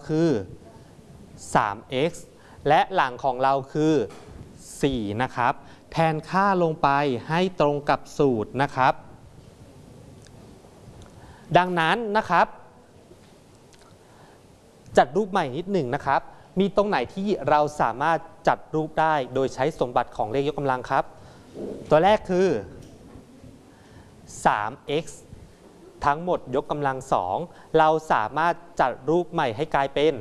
คือ 3x และหลังของเราคือ 4 นะครับแทนค่าลงไปให้ตรงกับสูตรนะครับดังนั้นนะครับจัดรูปใหม่นิดหนึ่งนะครับมีตรงไหนที่เราสามารถจัดรูปได้โดยใช้สมบัติของเลขยกกำลังครับตัวแรกคือ 3x ทั้งหมดยกกำลัง2เราสามารถจัดรูปใหม่ให้กลายเป็น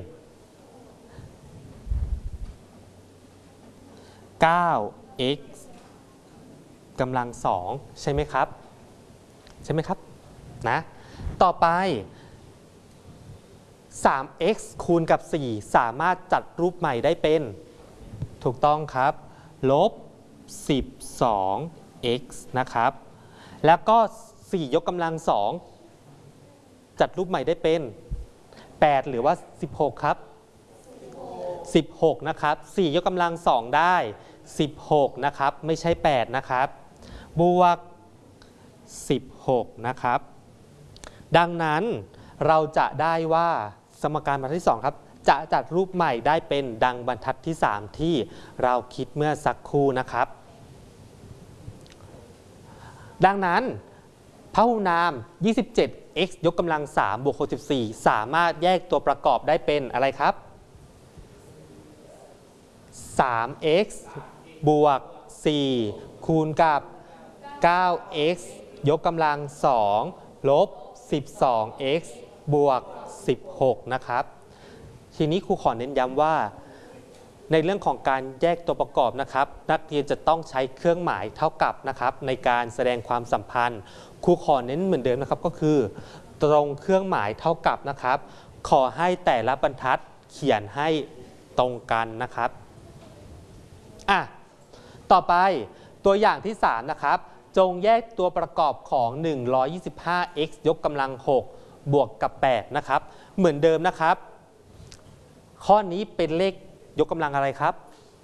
9x กำลัง2ใช่ไหมครับนะต่อไป 3x คูณกับ4สามารถจัดรูปใหม่ได้เป็นถูกต้องครับลบ 12x นะครับแล้วก็4ยกกำลัง2จัดรูปใหม่ได้เป็น8หรือว่า16ครับ16นะครับ4ยกกำลัง2ได้16นะครับไม่ใช่8นะครับบวก16นะครับดังนั้นเราจะได้ว่าสมการบรรทัดที่2ครับจะจัดรูปใหม่ได้เป็นดังบรรทัดที่3ที่เราคิดเมื่อสักครู่นะครับดังนั้นพหุนาม 27x ยกกำลัง3บวก64สามารถแยกตัวประกอบได้เป็นอะไรครับ 3x บวก4คูณกับ 9x ยกกำลัง2ลบ 12x บวก16นะครับทีนี้ครูขอเน้นย้ำว่าในเรื่องของการแยกตัวประกอบนะครับนักเรียนจะต้องใช้เครื่องหมายเท่ากับนะครับในการแสดงความสัมพันธ์ครูขอเน้นเหมือนเดิมนะครับก็คือตรงเครื่องหมายเท่ากับนะครับขอให้แต่ละบรรทัดเขียนให้ตรงกันนะครับต่อไปตัวอย่างที่3นะครับจงแยกตัวประกอบของ 125x ยกกำลัง6บวกกับ8นะครับเหมือนเดิมนะครับข้อนี้เป็นเลขยกกำลังอะไรครับ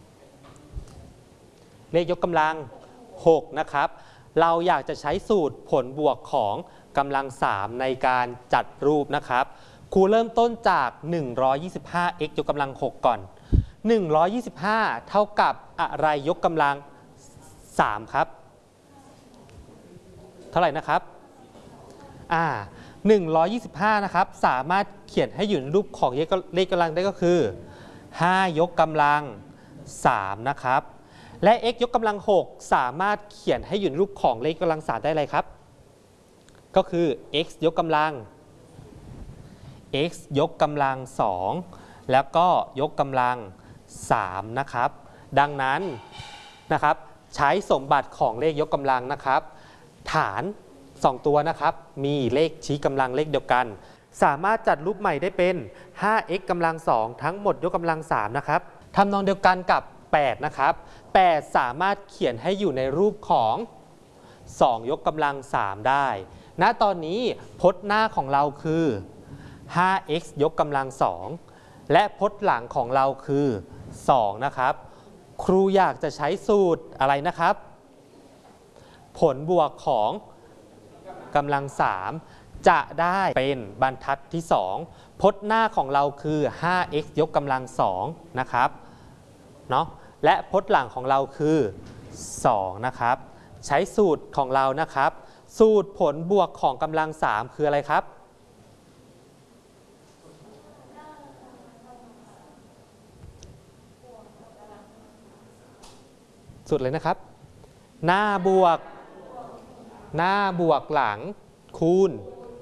เลขยกกำลัง6นะครับเราอยากจะใช้สูตรผลบวกของกำลัง3ในการจัดรูปนะครับครูเริ่มต้นจาก 125x ยกกำลัง6ก่อน125เท่ากับอะไรยกกำลัง3ครับเท่าไหร่นะครับ125นะครับสามารถเขียนให้อยู่ในรูปของเลขกำลังได้ก็คือ5ยกกำลัง3นะครับและ x ยกกำลัง6สามารถเขียนให้อยู่ในรูปของเลขกำลัง3ได้อะไรครับก็คือ x ยกกำลัง x ยกกำลัง2แล้วก็ยกกำลัง3นะครับดังนั้นนะครับใช้สมบัติของเลขยกกำลังนะครับฐาน2ตัวนะครับมีเลขชี้กำลังเลขเดียวกันสามารถจัดรูปใหม่ได้เป็น 5x กำลัง2ทั้งหมดยกกำลัง3นะครับทำนองเดียวกันกับ8นะครับ8สามารถเขียนให้อยู่ในรูปของ2ยกกำลัง3ได้ณตอนนี้พจน์หน้าของเราคือ 5x ยกกำลัง2และพจน์หลังของเราคือ2นะครับครูอยากจะใช้สูตรอะไรนะครับผลบวกของกำลัง3จะได้เป็นบรรทัดที่2พจน์หน้าของเราคือ 5x ยกกำลัง2นะครับเนาะและพจน์หลังของเราคือ2นะครับใช้สูตรของเรานะครับสูตรผลบวกของกำลัง3คืออะไรครับสูตรเลยนะครับหน้าบวกหลังคูณ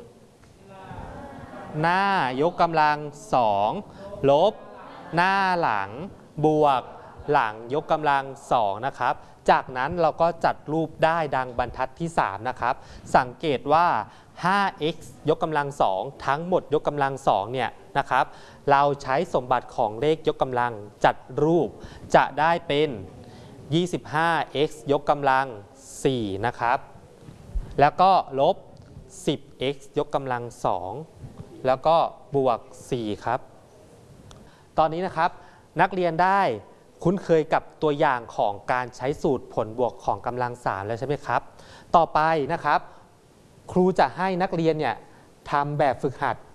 หน้ายกกำลัง2ลบหน้าหลังบวกหลังยกกำลัง2นะครับจากนั้นเราก็จัดรูปได้ดังบรรทัดที่3นะครับสังเกตว่า 5x ยกกำลัง2ทั้งหมดยกกำลัง2เนี่ยนะครับเราใช้สมบัติของเลขยกกำลังจัดรูปจะได้เป็น 25x ยกกำลัง4นะครับแล้วก็ลบ 10x ยกกำลัง2แล้วก็บวก4ครับตอนนี้นะครับนักเรียนได้คุ้นเคยกับตัวอย่างของการใช้สูตรผลบวกของกำลัง3แล้วใช่ไหมครับต่อไปนะครับครูจะให้นักเรียนเนี่ยทำแบบฝึกหัด